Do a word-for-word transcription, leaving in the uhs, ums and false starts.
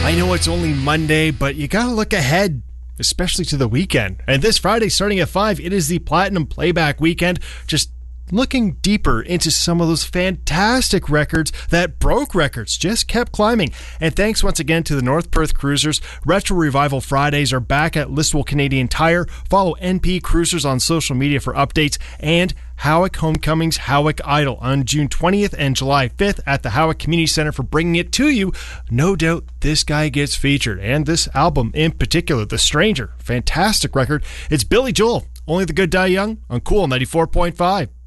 I know it's only Monday, but you gotta look ahead, especially to the weekend. And this Friday, starting at five, it is the Platinum Playback Weekend. Just looking deeper into some of those fantastic records that broke records, just kept climbing. And thanks once again to the North Perth Cruisers. Retro Revival Fridays are back at Listowel Canadian Tire. Follow N P Cruisers on social media for updates. And Howick Homecoming's Howick Idol on June twentieth and July fifth at the Howick Community Center for bringing it to you. No doubt this guy gets featured, and this album in particular, The Stranger, fantastic record. It's Billy Joel, Only the Good Die Young on Cool ninety-four point five.